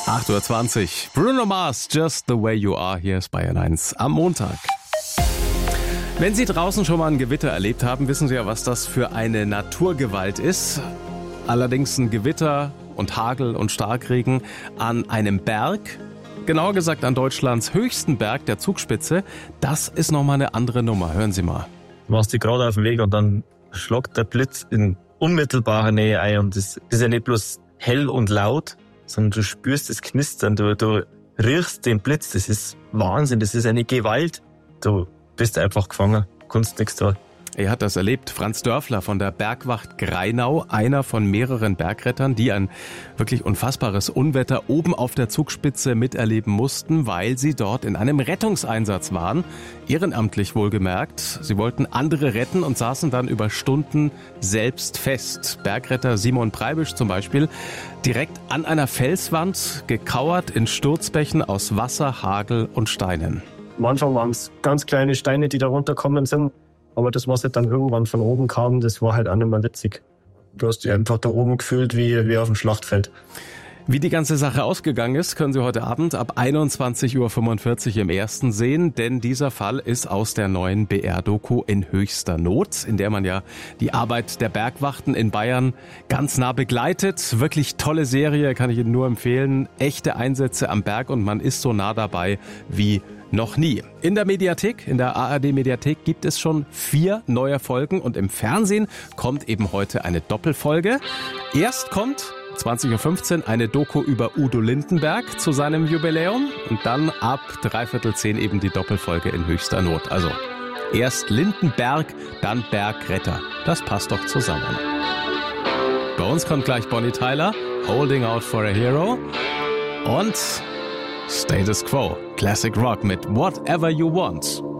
8:20 Uhr. Bruno Mars, Just the Way You Are. Hier ist Bayern 1 am Montag. Wenn Sie draußen schon mal ein Gewitter erlebt haben, wissen Sie ja, was das für eine Naturgewalt ist. Allerdings ein Gewitter und Hagel und Starkregen an einem Berg, genauer gesagt an Deutschlands höchsten Berg, der Zugspitze, das ist nochmal eine andere Nummer. Hören Sie mal. Du machst dich gerade auf den Weg und dann schlagt der Blitz in unmittelbarer Nähe ein. Und das ist ja nicht bloß hell und laut, sondern du spürst das Knistern, du riechst den Blitz. Das ist Wahnsinn, das ist eine Gewalt. Du bist einfach gefangen, kannst nichts tun. Er hat das erlebt. Franz Dörfler von der Bergwacht Greinau, einer von mehreren Bergrettern, die ein wirklich unfassbares Unwetter oben auf der Zugspitze miterleben mussten, weil sie dort in einem Rettungseinsatz waren. Ehrenamtlich wohlgemerkt. Sie wollten andere retten und saßen dann über Stunden selbst fest. Bergretter Simon Preibisch zum Beispiel, direkt an einer Felswand, gekauert in Sturzbächen aus Wasser, Hagel und Steinen. Am Anfang waren es ganz kleine Steine, die da runtergekommen sind. Aber das, was dann irgendwann von oben kam, das war halt auch nicht mehr witzig. Du hast dich einfach da oben gefühlt wie auf dem Schlachtfeld. Wie die ganze Sache ausgegangen ist, können Sie heute Abend ab 21:45 Uhr im Ersten sehen, denn dieser Fall ist aus der neuen BR-Doku In höchster Not, in der man ja die Arbeit der Bergwachten in Bayern ganz nah begleitet. Wirklich tolle Serie, kann ich Ihnen nur empfehlen. Echte Einsätze am Berg und man ist so nah dabei wie noch nie. In der Mediathek, in der ARD-Mediathek gibt es schon 4 neue Folgen und im Fernsehen kommt eben heute eine Doppelfolge. Erst kommt 20:15 Uhr eine Doku über Udo Lindenberg zu seinem Jubiläum und dann ab 9:45 eben die Doppelfolge In höchster Not. Also erst Lindenberg, dann Bergretter. Das passt doch zusammen. Bei uns kommt gleich Bonnie Tyler, Holding Out for a Hero und Status Quo, Classic Rock mit Whatever You Want.